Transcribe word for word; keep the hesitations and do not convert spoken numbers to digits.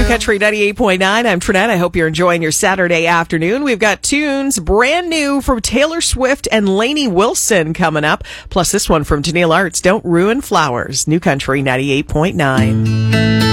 New Country ninety-eight point nine. I'm Trinette. I hope you're enjoying your Saturday afternoon. We've got tunes brand new from Taylor Swift and Lainey Wilson coming up. Plus this one from Janelle Arts, Don't Ruin Flowers. New Country ninety-eight point nine.